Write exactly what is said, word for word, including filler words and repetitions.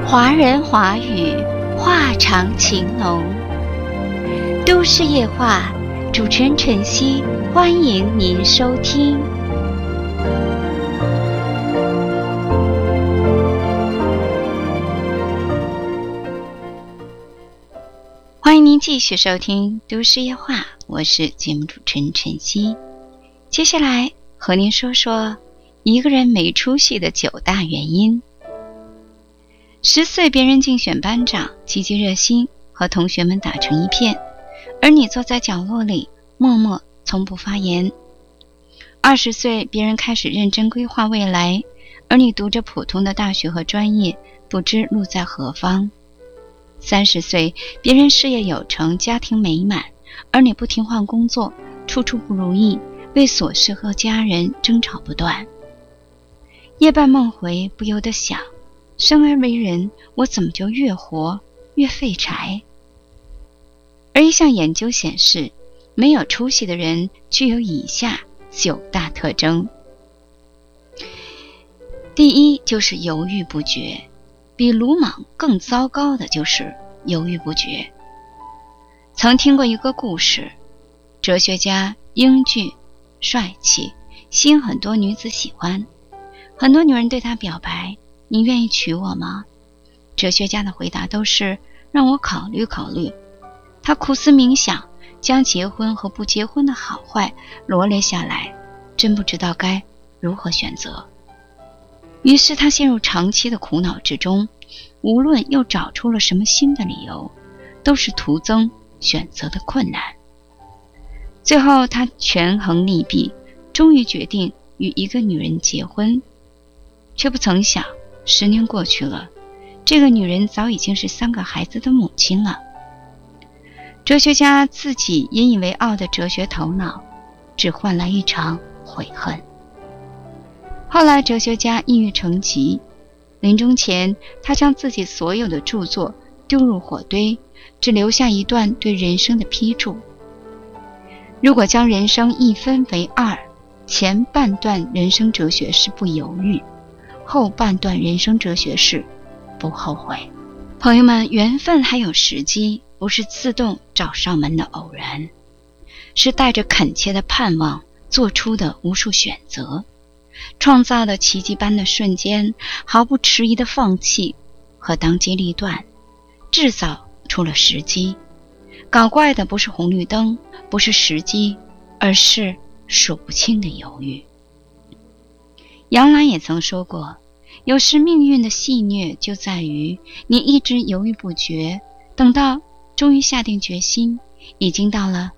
华人华语，话长情浓。都市夜话，主持人晨曦，欢迎您收听。欢迎您继续收听都市夜话，我是节目主持人晨曦。接下来和您说说一个人没出息的九大原因。十岁别人竞选班长，积极热心，和同学们打成一片，而你坐在角落里默默从不发言。二十岁别人开始认真规划未来，而你读着普通的大学和专业，不知路在何方。三十岁别人事业有成，家庭美满，而你不停换工作，处处不如意，为琐事和家人争吵不断。夜半梦回，不由得想，生而为人，我怎么就越活越废柴？而一项研究显示，没有出息的人具有以下九大特征。第一，就是犹豫不决。比鲁莽更糟糕的就是犹豫不决。曾听过一个故事，哲学家英俊帅气，吸引很多女子喜欢，很多女人对他表白，你愿意娶我吗？哲学家的回答都是让我考虑考虑。他苦思冥想，将结婚和不结婚的好坏罗列下来，真不知道该如何选择。于是他陷入长期的苦恼之中，无论又找出了什么新的理由，都是徒增选择的困难。最后他权衡利弊，终于决定与一个女人结婚，却不曾想十年过去了，这个女人早已经是三个孩子的母亲了。哲学家自己引以为傲的哲学头脑，只换来一场悔恨。后来哲学家抑郁成疾，临终前他将自己所有的著作丢入火堆，只留下一段对人生的批注：如果将人生一分为二，前半段人生哲学是不犹豫，后半段人生哲学是不后悔。朋友们，缘分还有时机，不是自动找上门的偶然，是带着恳切的盼望做出的无数选择，创造的奇迹般的瞬间，毫不迟疑的放弃和当机立断，制造出了时机。搞怪的不是红绿灯，不是时机，而是数不清的犹豫。杨澜也曾说过，有时命运的戏谑就在于你一直犹豫不决，等到终于下定决心，已经到了